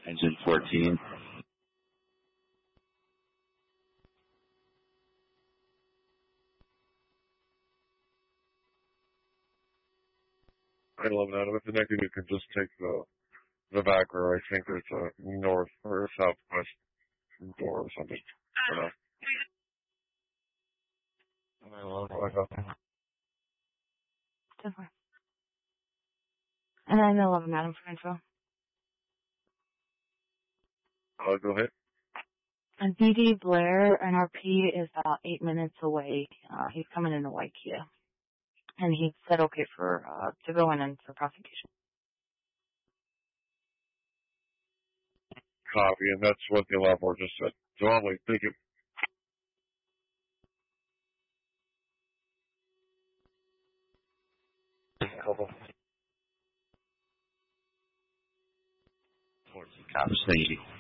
Engine 14. I love that. If the negative, you can just take the back row. I think there's a north or southwest door or something. I love that. Definitely. And I'm 11, Madam, for info. Go ahead. And BD Blair, NRP, is about 8 minutes away. He's coming in a white Kia. And he said okay for to go in and for prosecution. Copy, and that's what the lab board just said. So I'll wait. Thank you. Cops, thank you.